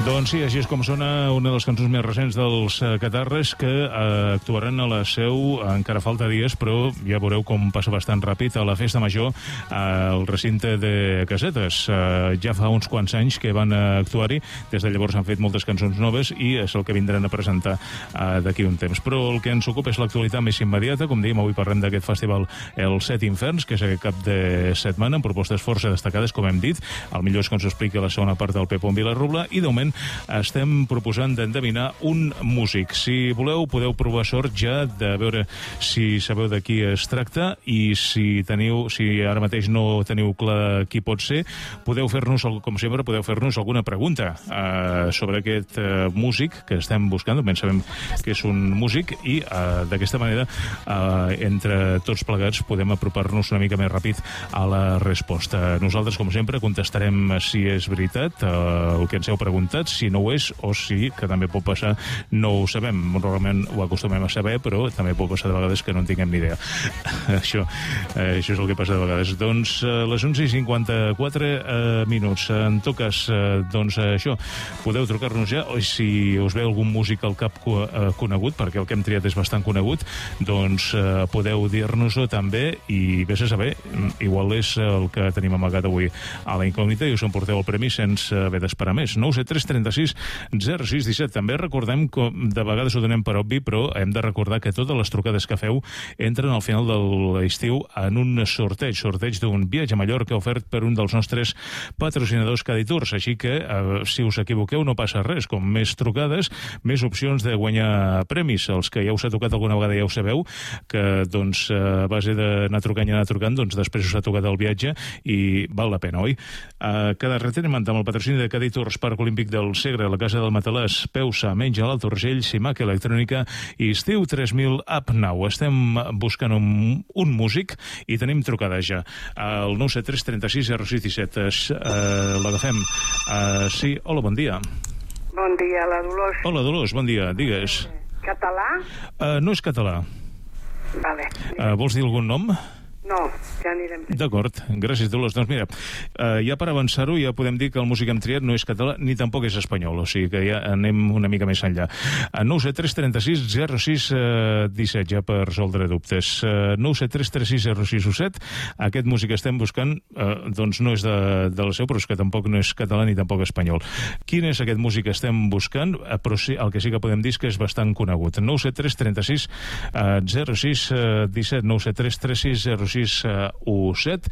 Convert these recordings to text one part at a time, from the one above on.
Doncs sí, així és com sona una de les cançons més recents dels Catarres, que actuaran a la Seu, encara falta dies, però ja veureu com passa bastant ràpid, a la Festa Major al recinte de Casetes. Ja fa uns quants anys que van actuar-hi, des de llavors han fet moltes cançons noves i és el que vindran a presentar d'aquí un temps. Però el que ens ocupa és l'actualitat més immediata. Com dèiem, avui parlem d'aquest festival Els Set Inferns, que és aquest cap de setmana, amb propostes força destacades, com hem dit. El millor és que ens expliqui la segona part del Pepón Vilarrubla, i de moment estem proposant d'endevinar un músic. Si voleu, podeu provar sort ja de veure si sabeu de qui es tracta, i si ara mateix no teniu clar qui pot ser, podeu fer-nos, com sempre, alguna pregunta sobre aquest músic que estem buscant. Ben sabem que és un músic i d'aquesta manera entre tots plegats podem apropar-nos una mica més ràpid a la resposta. Nosaltres, com sempre, contestarem si és veritat el que ens heu preguntat, si no ho és, o si, que també pot passar, no ho sabem. Normalment ho acostumem a saber, però també pot passar de vegades que no en tinguem ni idea. Això és el que passa de vegades. Doncs les 11:54 minuts. En tot cas, doncs això, podeu trucar-nos ja, o si us ve algun músic al cap conegut, perquè el que hem triat és bastant conegut, doncs podeu dir-nos-ho també, i vés a saber, igual és el que tenim amagat avui a la incògnita i us emporteu el premi sense haver d'esperar més. 973 36 06 17. També recordem que de vegades ho donem per obvi, però hem de recordar que totes les trucades que feu entren al final de l'estiu en un sorteig d'un viatge a Mallorca ofert per un dels nostres patrocinadors Caditours. Així que si us equivoqueu no passa res, com més trucades, més opcions de guanyar premis. Els que ja us ha tocat alguna vegada ja ho sabeu, que doncs a base d'anar trucant, doncs després us ha tocat el viatge i val la pena, oi? Cada reteniment amb el patrocini de Caditours, Parc Olímpic del Segre, la Casa del Matalàs, Peusa, Menja l'Alt Urgell, Simac Electrònica i Estiu 3000 App Now. Estem buscant un músic i tenim trucada ja. El 973 36 06 17. L'agafem. Sí, hola, bon dia. Bon dia, la Dolors. Hola, Dolors, bon dia, digues. Català? No és català. Vale. Vols dir algun nom? No, ja anirem. D'acord, gràcies, Dolors. Doncs mira, ja per avançar-ho, ja podem dir que el músic que hem triat no és català ni tampoc és espanyol, o sigui que ja anem una mica més enllà. 973 36 06 17, ja per resoldre dubtes. 973 36 06 17. Aquest músic que estem buscant doncs no és de la Seu, però és que tampoc no és català ni tampoc espanyol. Quin és aquest músic que estem buscant? Però sí, el que sí que podem dir és que és bastant conegut. 973 36 06 17. 973 36 06 17.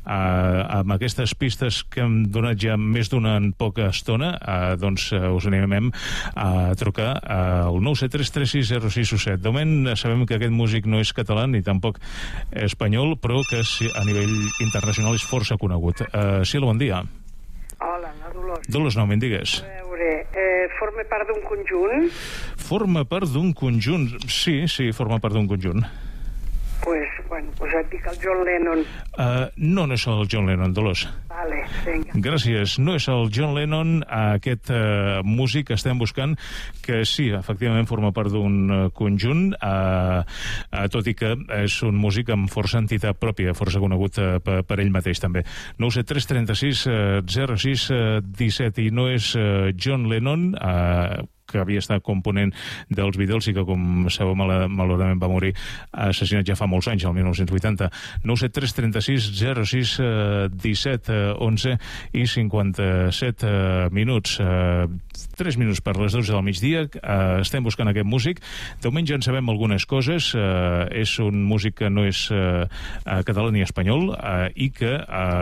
Amb aquestes pistes que hem donat ja més d'una en poca estona, doncs us animem a trucar al 973 36 06 17. De moment sabem que aquest músic no és català ni tampoc espanyol, però que a nivell internacional és força conegut. Sí, bon dia. Hola, la Dolors. Dolors, no, me'n digues. A veure, forma part d'un conjunt? Forma part d'un conjunt. Sí, forma part d'un conjunt. Pues et dic el John Lennon. No és el John Lennon, Dolors. Vale, vinga. Gràcies. No és el John Lennon, aquest músic que estem buscant, que sí, efectivament forma part d'un conjunt, tot i que és un músic amb força entitat pròpia, força conegut per ell mateix també. 973 36 06 17, i no és John Lennon, que havia estat component dels Beatles i que, com sabeu, malauradament va morir assassinat ja fa molts anys, el 1980. 973 36 06 17, 11 i 57 minuts. 3 minuts per les 12 del migdia. Estem buscant aquest músic. De moment ja en sabem algunes coses. És un músic que no és català ni espanyol i que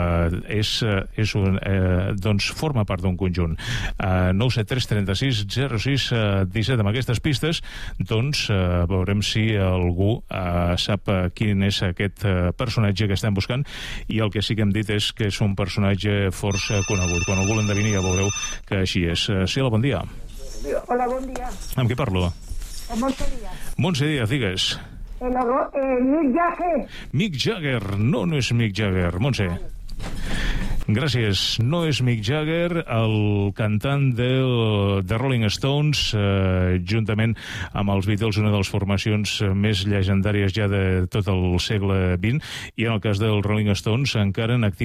doncs forma part d'un conjunt. 973 36 06 17. Amb aquestes pistes, doncs veurem si algú sap quin és aquest personatge que estem buscant, i el que sí que hem dit és que és un personatge força conegut. Quan algú l'endevini ja veureu que així és. Sí, bon dia. Hola, bon dia. Amb qui parlo? Montse Díaz. Montse Díaz, digues. Mick Jagger. Mick Jagger. No és Mick Jagger. Montse. Gràcies. No és Mick Jagger, el cantant de Rolling Stones, juntament amb els Beatles, una de les formacions més llegendàries ja de tot el segle XX, i en el cas dels Rolling Stones encara en actiu